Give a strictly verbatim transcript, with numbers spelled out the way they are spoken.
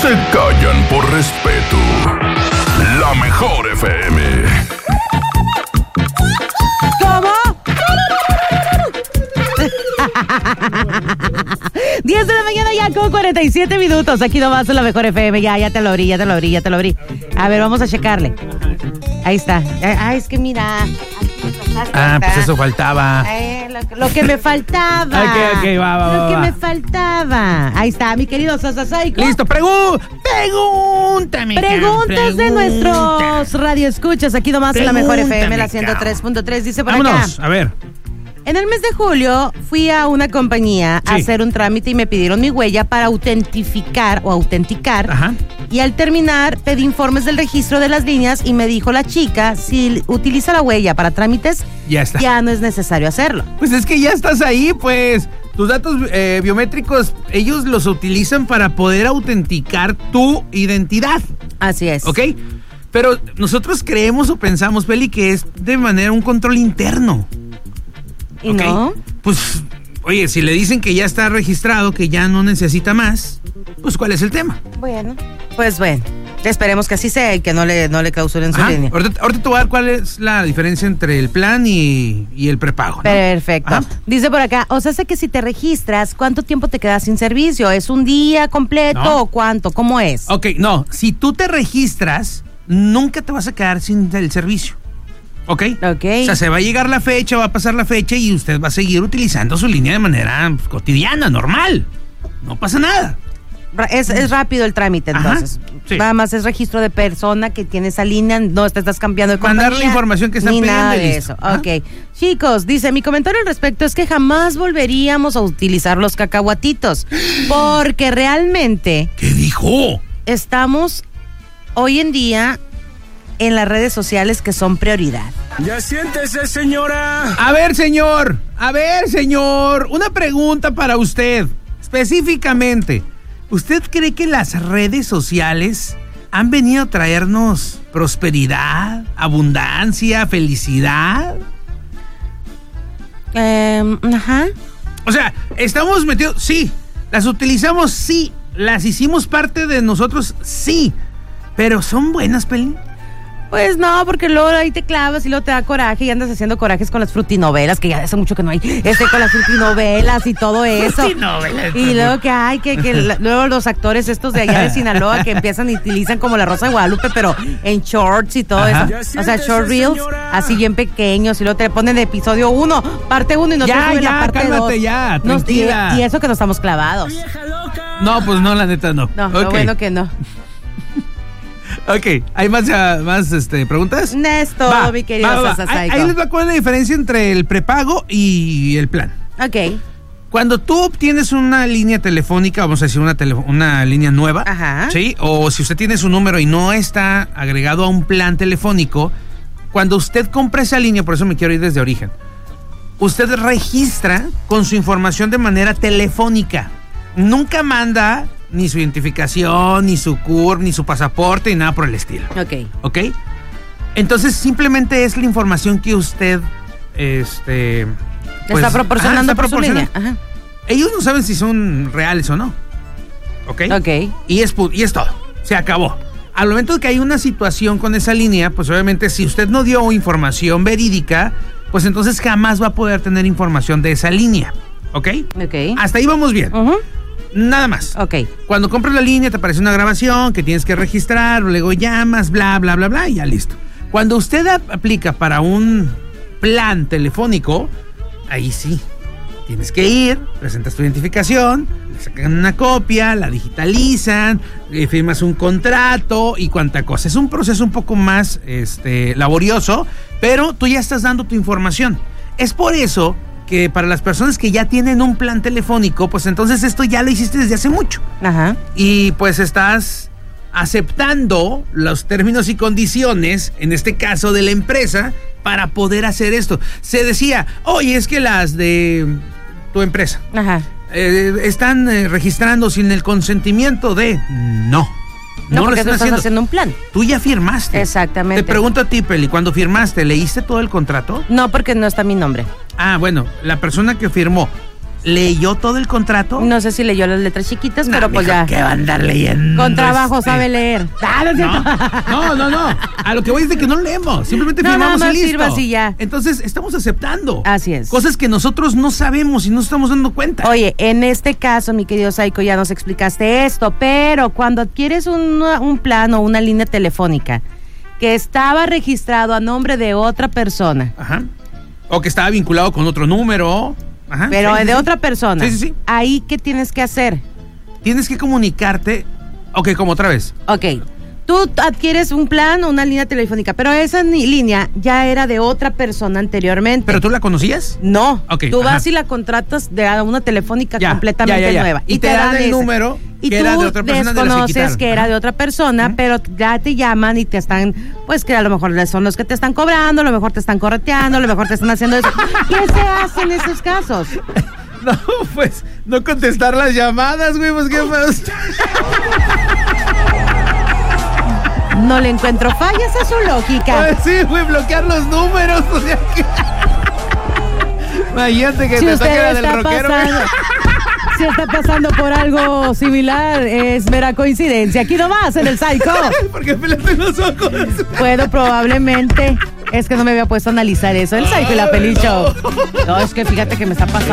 se callan por respeto. La Mejor F M. ¿Cómo? diez de la mañana ya con cuarenta y siete minutos. Aquí nomás en La Mejor F M. Ya, ya te lo abrí, ya te lo abrí, ya te lo abrí. A ver, vamos a checarle. Ahí está. Ah, es que mira. Ah, pues eso faltaba. Eh, lo, lo que me faltaba. Ok, ok, va, va, Lo va, que va. me faltaba. Ahí está, mi querido Sasasaico. Listo, pregu pregúntame. Preguntas de nuestros radioescuchas. Aquí nomás en La Mejor F M, la ciento tres punto tres. Dice por Vámonos, acá. a ver. En el mes de julio fui a una compañía a Sí. hacer un trámite y me pidieron mi huella para autentificar o autenticar. Ajá. Y al terminar pedí informes del registro de las líneas y me dijo la chica, si utiliza la huella para trámites, Ya está. ya no es necesario hacerlo. Pues es que ya estás ahí, pues. Tus datos eh, biométricos, ellos los utilizan para poder autenticar tu identidad, Así es. ¿ok? Pero nosotros creemos o pensamos, Peli, que es de manera un control interno. ¿Y ¿ok? no? Pues, oye, si le dicen que ya está registrado, que ya no necesita más, pues ¿cuál es el tema? Bueno, pues bueno. Esperemos que así sea y que no le, no le clausuren su Ajá. línea. Ahorita, ahorita te voy a dar cuál es la diferencia entre el plan y, y el prepago, ¿no? Perfecto. Ajá. Dice por acá, o sea, sé que si te registras, ¿cuánto tiempo te quedas sin servicio? ¿Es un día completo No. o cuánto? ¿Cómo es? Ok, no, si tú te registras, nunca te vas a quedar sin el servicio. ¿Ok? Ok. O sea, se va a llegar la fecha, va a pasar la fecha y usted va a seguir utilizando su línea de manera pues, cotidiana, normal. No pasa nada. Ra- Es, es rápido el trámite, Ajá, entonces. sí. Nada más es registro de persona que tiene esa línea, no te estás cambiando de compañía. Mandar la información que están ni pidiendo nada y de listo. eso. Ajá. Ok. Chicos, dice, mi comentario al respecto es que jamás volveríamos a utilizar los cacahuatitos, porque realmente ¿Qué dijo? estamos hoy en día en las redes sociales que son prioridad. Ya siéntese, señora. A ver, señor, a ver, señor, una pregunta para usted, específicamente. ¿Usted cree que las redes sociales han venido a traernos prosperidad, abundancia, felicidad? Eh, ajá. O sea, estamos metidos, sí, las utilizamos, sí, las hicimos parte de nosotros, sí, pero ¿son buenas, Pelín? Pues no, porque luego ahí te clavas y luego te da coraje y andas haciendo corajes con las frutinovelas, que ya hace mucho que no hay, este, con las frutinovelas y todo eso. Frutinovelas. Y luego que hay, que, que la- luego los actores estos de allá de Sinaloa que empiezan y utilizan como la Rosa de Guadalupe, pero en shorts y todo Ajá. eso. O sea, short reels, así bien pequeños, y luego te ponen de episodio uno, parte uno y no Ya, te suben ya, la parte dos. cálmate ya, Nos- y, tranquila. y eso que no estamos clavados. Vieja loca. No, pues no, la neta no. No, lo Ok. bueno que no. Ok, ¿hay más, ah, más este, preguntas? No es todo, Va, mi querido va, va, va. Sasasaico. Ahí ahí les va cuál es la diferencia entre el prepago y el plan. Ok. Cuando tú obtienes una línea telefónica, vamos a decir una, tele- una línea nueva, Ajá. ¿sí? O si usted tiene su número y no está agregado a un plan telefónico, cuando usted compra esa línea, por eso me quiero ir desde origen, usted registra con su información de manera telefónica. Nunca manda ni su identificación, ni su C U R P, ni su pasaporte, ni nada por el estilo. Ok. ¿Ok? Entonces simplemente es la información que usted este pues, está proporcionando ajá, está por su línea. proporcionando. Ajá. Ellos no saben si son reales o no. ¿Ok? Ok. Y es, pu- y es todo. Se acabó. Al momento de que hay una situación con esa línea, pues obviamente si usted no dio información verídica, pues entonces jamás va a poder tener información de esa línea. ¿Ok? Ok. Hasta ahí vamos bien. Ujú. Nada más. Ok. Cuando compras la línea te aparece una grabación que tienes que registrar, luego llamas, bla, bla, bla, bla, y ya listo. Cuando usted ap- aplica para un plan telefónico, ahí sí, tienes que ir, presentas tu identificación, le sacan una copia, la digitalizan, eh, firmas un contrato y cuánta cosa. Es un proceso un poco más este, laborioso, pero tú ya estás dando tu información. Es por eso que para las personas que ya tienen un plan telefónico, pues entonces esto ya lo hiciste desde hace mucho. Ajá. Y pues estás aceptando los términos y condiciones, en este caso de la empresa, para poder hacer esto. Se decía, oye, es que las de tu empresa Ajá. eh, están eh, registrando sin el consentimiento de... No. No, lo porque tú están estás haciendo un plan. Tú ya firmaste. Exactamente. Te pregunto a ti, Peli, cuando firmaste, ¿leíste todo el contrato? No, porque no está mi nombre. Ah, bueno, la persona que firmó, ¿Leyó todo el contrato? No sé si leyó las letras chiquitas, No, pero pues mijo, ya. ¿qué va a andar leyendo? Con trabajo este? sabe leer. Ah, no, es cierto. No, no, no. A lo que voy es de que no leemos. Simplemente No, firmamos nada más y listo. sirva así ya. Entonces, estamos aceptando. Así es. Cosas que nosotros no sabemos y no estamos dando cuenta. Oye, en este caso, mi querido Saiko, ya nos explicaste esto, pero cuando adquieres un, un plan o una línea telefónica que estaba registrado a nombre de otra persona, Ajá. O que estaba vinculado con otro número. Ajá. pero Sí, sí, de sí. otra persona, Sí, sí, sí. ¿ahí qué tienes que hacer? Tienes que comunicarte. Ok, como otra vez. Ok, tú adquieres un plan o una línea telefónica, pero esa ni- línea ya era de otra persona anteriormente. ¿Pero tú la conocías? No, Ok, tú vas ajá. y la contratas de a una telefónica Ya, completamente ya, ya, ya. nueva. Y te dan el esa. número y que tú era de otra persona, de las que desconoces quitaron. que era Ajá. de otra persona, pero ya te llaman y te están, pues que a lo mejor son los que te están cobrando, a lo mejor te están correteando, a lo mejor te están haciendo eso. ¿Qué se hace en esos casos? No, pues, no contestar las llamadas, güey, pues qué pasa. No le encuentro fallas a su lógica. Pues sí, güey, bloquear los números, o sea que... Imagínate que Si te usted toque la del está rockero, güey. pasando, si está pasando por algo similar, es mera coincidencia. Aquí nomás, en el Psycho. ¿Por qué pelaste los ojos? Puedo probablemente. Es que no me había puesto a analizar eso. El Psycho y la Peli Show. No, es que fíjate que me está pasando.